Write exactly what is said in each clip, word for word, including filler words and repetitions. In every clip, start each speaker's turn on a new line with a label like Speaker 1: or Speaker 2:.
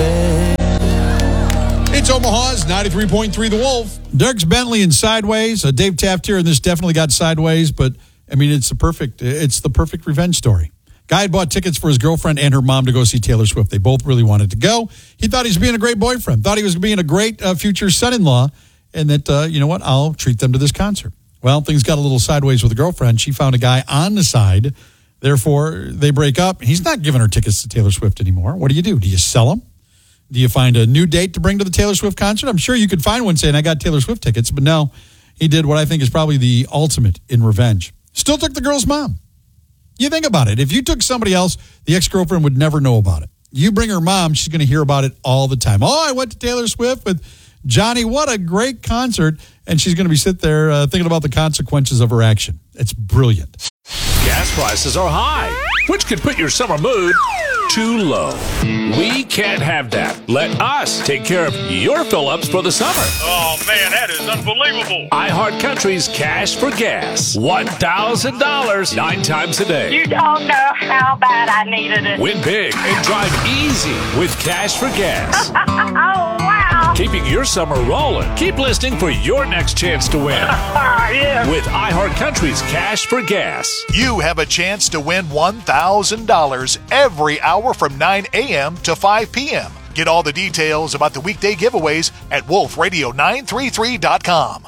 Speaker 1: bed.
Speaker 2: It's Omaha's ninety-three point three The Wolf. Dirks Bentley in Sideways. Uh, Dave Taft here, and this definitely got sideways, but, I mean, it's the perfect, it's the perfect revenge story. Guy had bought tickets for his girlfriend and her mom to go see Taylor Swift. They both really wanted to go. He thought he was being a great boyfriend, thought he was being a great uh, future son-in-law, and that, uh, you know what, I'll treat them to this concert. Well, things got a little sideways with the girlfriend. She found a guy on the side. Therefore, they break up. He's not giving her tickets to Taylor Swift anymore. What do you do? Do you sell them? Do you find a new date to bring to the Taylor Swift concert? I'm sure you could find one saying, I got Taylor Swift tickets. But no, he did what I think is probably the ultimate in revenge. Still took the girl's mom. You think about it. If you took somebody else, the ex-girlfriend would never know about it. You bring her mom, she's going to hear about it all the time. Oh, I went to Taylor Swift with Johnny. What a great concert. And she's going to be sitting there uh, thinking about the consequences of her action. It's brilliant.
Speaker 3: Gas prices are high, which could put your summer mood too low. We can't have that. Let us take care of your fill-ups for the summer.
Speaker 4: Oh, man, that is unbelievable.
Speaker 3: iHeart Country's Cash for Gas. one thousand dollars nine times a day.
Speaker 5: You don't know how bad I needed it.
Speaker 3: Win big and drive easy with Cash for Gas.
Speaker 5: Oh, wow.
Speaker 3: Keeping your summer rolling. Keep listening for your next chance to win.
Speaker 5: Yeah.
Speaker 3: With iHeart Country's Cash for Gas.
Speaker 6: You have a chance to win one thousand dollars every hour from nine a.m. to five p.m. Get all the details about the weekday giveaways at wolf radio nine three three dot com.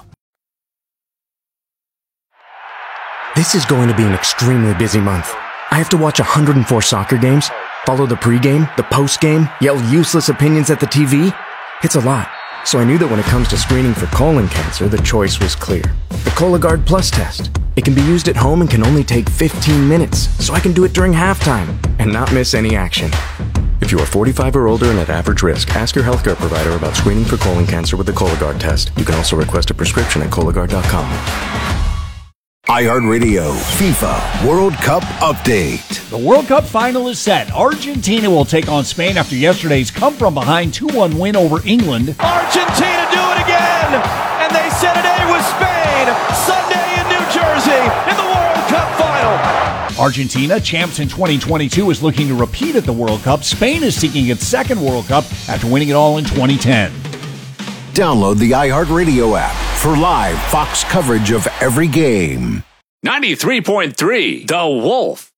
Speaker 7: This is going to be an extremely busy month. I have to watch one hundred four soccer games, follow the pregame, the postgame, yell useless opinions at the T V. It's a lot. So I knew that when it comes to screening for colon cancer, the choice was clear. The Cologuard Plus test. It can be used at home and can only take fifteen minutes, so I can do it during halftime and not miss any action. If you are forty-five or older and at average risk, ask your healthcare provider about screening for colon cancer with the Cologuard test. You can also request a prescription at Cologuard dot com.
Speaker 8: iHeartRadio FIFA World Cup Update.
Speaker 9: The World Cup final is set. Argentina will take on Spain after yesterday's come-from-behind two one win over England.
Speaker 10: Argentina do it again, and they set it A with Spain Sunday in New Jersey in the World Cup final.
Speaker 9: Argentina, champs in twenty twenty-two, is looking to repeat at the World Cup. Spain is seeking its second World Cup after winning it all in twenty ten.
Speaker 8: Download the iHeartRadio app for live Fox coverage of every game.
Speaker 3: ninety-three point three The Wolf.